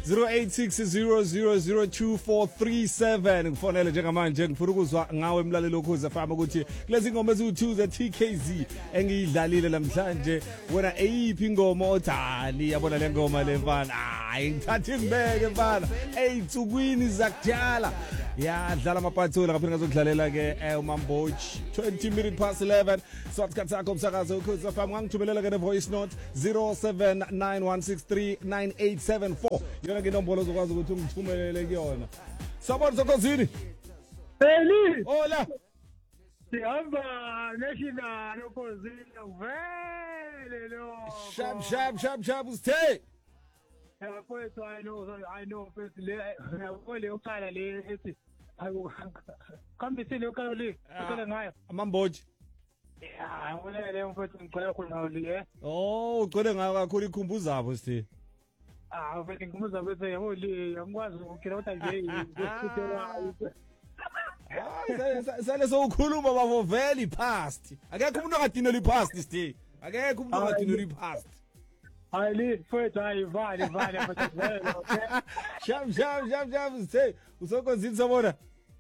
0860002437 ngifonele njengamanje ngifuna ukuzwa ngawe emlaleli Ukhozi FM ukuthi kulezi ngoma eziwu2 ze TKZ engiyidlalile namhlanje wena eyiphi ingoma othali yabona le ngoma le mfana hayi ngithathe ngibeke mfana eyitsukwini zakudala yadlala amaphathula ngaphinde ngazodlalela ke uMambochi 11:20 so isikhathi sakho umsakazo Ukhozi FM ngangithubelela ke ne voice note 0791639874 yona ke inombolo zokwazi ukuthi ungithumelele kuyona sabona sokozini Beli hola sihamba national Ukhozi vele lo shab usithe Yafowethu I know first le yaqole uqala le ethi khambisile uqala ngayo amamboji ngone le mfowethu ngicela khona le oh ugcwele ngayo kakhulu ikhumbuza apho sithi mfowethu ngikubuza bese yaholi angikwazi ukukhirawuta nje sale sokhuluma bafo vele past akekho umuntu ongadinela past sithi akekho umuntu ongadinela past Hayi mfowethu hayi vale mfowethu vele okay sham say usokonzini sabona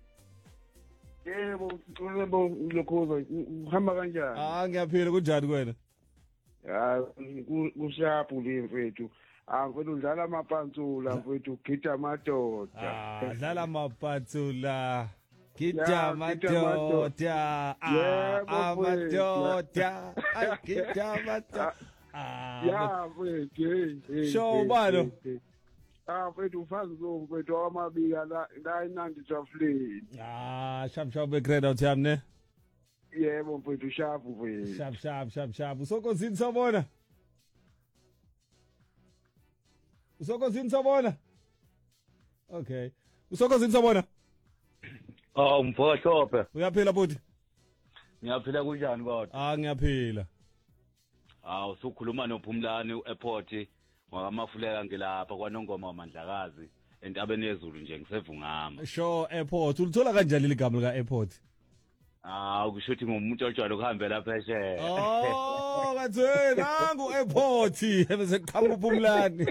Yebo lokhoza uhamba kanjani ngiyaphila kunjani kwena kushapu le mfethu mfethu udlala amapantsula mfethu gida amadoda dlala amapantsula gida amadoda amadoda gida amadoda mfethu show balo mfethu ufazi lo mfethu wamabika la inandi jafleni shap begrade out yami ne yebo mfethu shapu mfethu shap usokonzini sabona okay usokonzini sabona mfowethu uyaphila buti ngiyaphila kunjani kodwa ngiyaphila usukhuluma noPhumlani uAirport wakamafuleka ngilapha kwaNongoma waMandlakazi entabeni yezulu nje ngisevungama sure airport ulithola kanjani ligama lika airport ukusho ukuthi ngumuntu ojwayele ukuhambela phesheya kathwe nangu airport bese kuqhamuka uPhumlani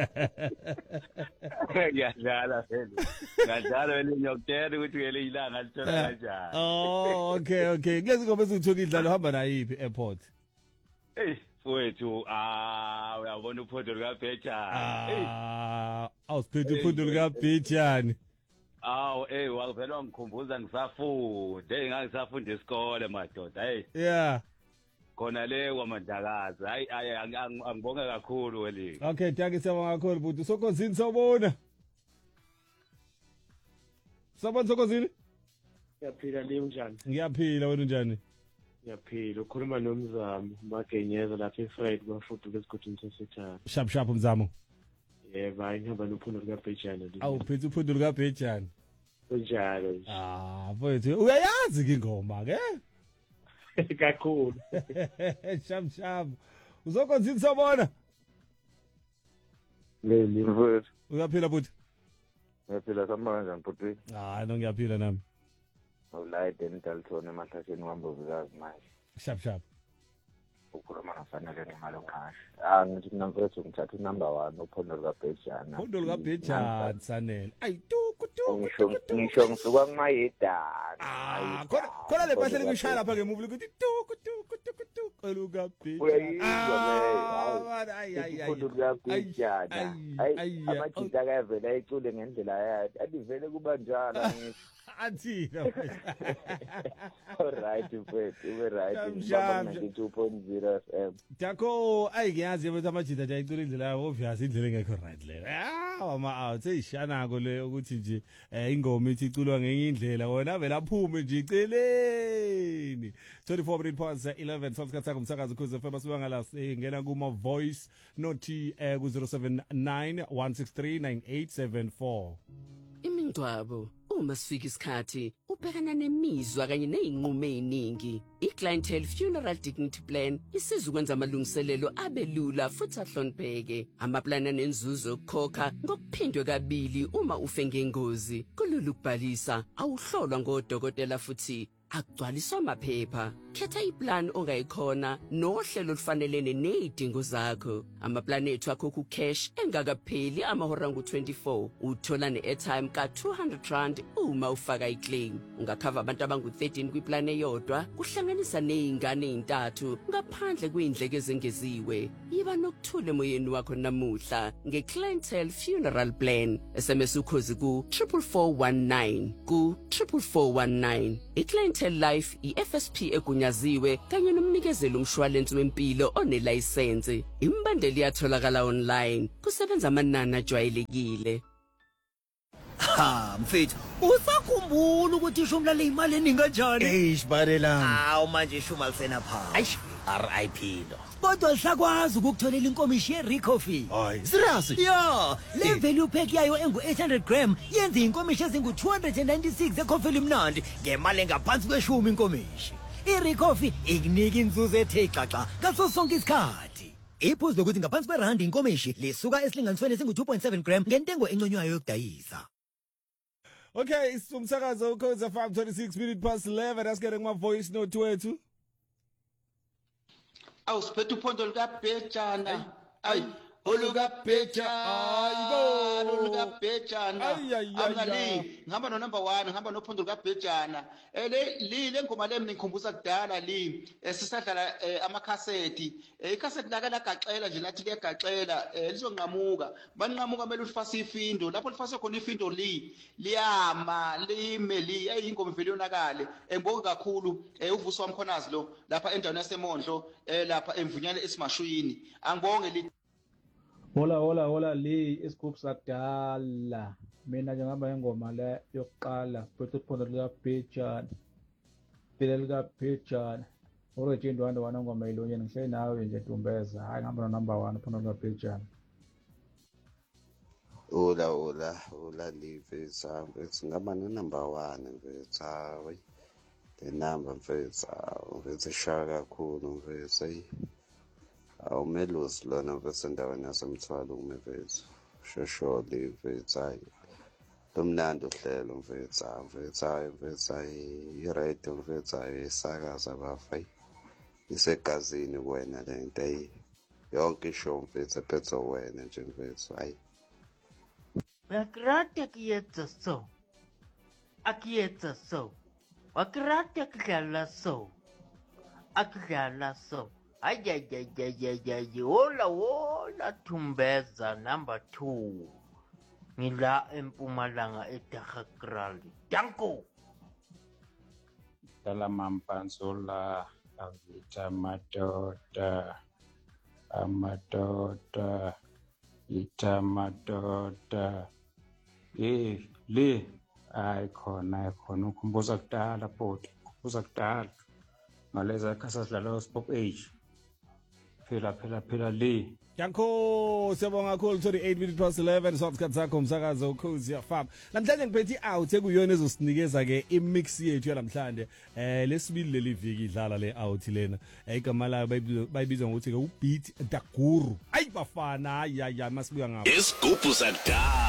ngiyadlala vele ngiyokutela ukuthi ngele ilanga lithola kanjani okay kulezi ngoba ezithola idlalo hamba nayiphi airport Wethu uyabona uphondo likaBhejani awusiphethe uphondo likaBhejani wavela ngikhumbuza ngisafunda ngangisafunda esikole madoda khona le kwaMandlakazi hayi angibonge kakhulu weli okay thank you kakhulu buti sokonzini sabona sokonzini Yaphila le unjani ngiyaphila wena unjani Yaphila ukhuluma nomzamo Magenyeza lapha eFriday bafuthi lesigudini sesethana shap umzamo yebo ngihamba nophundo likaBhejani awuphethe uphundo likaBhejani unjalo mfowethu uyayazi ke ingoma ke kakhulu shap uzokonzini sabona Leli mfowethu uyaphila buti uyaphila samba kanjani futhi no ngiyaphila nami ulayide Dalton emahlasheni wambovikazi manje shap ukhuluma ngafanele nemali onqashi ngithi mina mfowethu ngithatha unumber 1 uphondo likaBhejani uphondo likaBhejani sanele tuku ngisho ngisuka kumayedana khona le bahle ngishaya lapha ngemuvi ukuthi tuku likaBhejani uphondo likaBhejani hayi amajita kayavela ecule ngendlela yakhe adivele kuba njalo ngithi athina alright mfethu ube right 92.0 FM Dako ngiyazi ukuthi amajita nje ayicula indlela yawo obvious indlela engekho right le out eyishana le ukuthi nje ingoma ithi iculwa ngenye indlela wona vele aphume nje iceleni 24:11 sosikhathi sakho umsakazo Ukhozi FM siba ngala ngena kuma voice note ku 0791639874 imingcwabo uma sifika isikhathi ubhekana nemizwa kanye nezinqumo eziningi iClientele Funeral Dignity Plan isiza ukwenza amalungiselelo abelula futhi ahlonipheke amaplana nenzuzo okukhokha ngokuphindwe kabili uma ufe ngengozi kulula ukubhalisa awuhlolwa ngodokotela futhi akugcwaliswa maphepha. Khetha iplan ongayikhona nohlelo olufanelene nezidingo zakho. Amaplan ethu akho ku cash engakapheli amahora ngu-24. Uthola ne-airtime ka-R200 uma ufaka iclaim. Ungakhava abantu abangu-13 kwiplan eyodwa, kuhlanganisa nezingane ezintathu ngaphandle kwezindleko ezengeziwe. Yiba nokuthula emoyeni wakho namuhla nge-Clientele Funeral Plan. SMS ukhozi ku 44419 ku 44419. I-Clientele Life i-FSP egunyaziwe kanye nomnikezeli umshwalensi wempilo onelayisensi. Imbandeli yatholakala online, kusebenza amanani ajwayelekile. Ha, mfethu, usakhumbula ukuthi isho umlale imali eningi kanjani? Eish, barelami. Hawu manje isho malisena phansi. Aish, RIP lo. Kodwa lisakwazi ukukutholela inkomishi ye-Rico Fee. Hayi, serious? Yeah, le value pack yayo engu-800 gram yenza inkomishi ezingu-296 ekhofela imnandi ngemali engaphansi kweshumi inkomishi. I-Rico Fee ikunika inzuzo ethe xaxa ngaso sonke isikhathi. Iphuzu lokuthi ngaphansi kwerandi inkomishi lisuka esilinganisweni esingu-2.7 gram ngentengo enconywayo yokudayisa. Okay, umsakazo ukhoza 5:26 asikere kuma voice note wethu. Awusiphethe uphondo likaBhejana. Ayi, olukabhejana. Ayibo. Olukabhejana. Amnali, ngihamba no number 1, ngihamba nophondo likaBhejana. Le ngoma le mina ngikhumbuza kudala sisadlala amakhaseti. Ikhaseti lake lagaxela nje lathi liyagaxela lizonqamuka. Banqamuka mele ulifase ifindo. Lapho lifase khona ifindo liyama, lime ayingoma vele yonakale. Ngibonga kakhulu uvuso wamkhonazi lo lapha endaweni yaseMondlo lapha emvunyane esimashuyini. Angibonge Hola le isigubhu sakudala. Mina nje ngihamba ngengoma le yokuqala siphethe uphondo likaBhejana. Phela likaBhejana. Origin wana ngoma ilonye ngihleli nawe nje Ntumbeza. Hayi ngihamba no number 1 uphondo likaBhejana. Hola Livisa. Ngihamba no number 1 mfethu. Hayi. The number mfethu shaka kakhulu mfethu. Awumelusi lona mfethu endaweni yasemthwalo umfethu. Shosho Livisa. Hayi. Lomnandi uhlelo mfethu i-radio mfethu isakaza bafa isegazini kuwena le nto yonke ishow mfethu ephethe wena nje mfethu hayi Wakrate akiyetsa so wakrate akidlala so ay hola Ntumbeza number 2 ngila eMpumalanga eDaggakraal. Danko. Dala Mampanzola avita amadota ita madota le khona ukhumbuza kudala bhoti ukhumbuza kudala ngaleza khasa sidlala Sport Age phela le Yanko siyabonga kakhulu 11:38 sosikhathi sakho umsakazo ukhozi yafam. Namhlanje ngiphethe out ekuyona ezosinikeza ke imix yethu yalamhlanje. Lesibili leli viki idlala le out lena. Igama layo bayibiza ngokuthi ke uBeat Daguru. Ayi bafana masibuya ngapha. Isigubhu sakudala.